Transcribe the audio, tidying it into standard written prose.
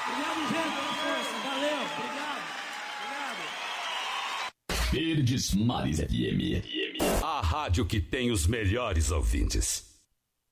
Obrigado, gente, pela força. Valeu, obrigado. Verdes Mares FM. A rádio que tem os melhores ouvintes.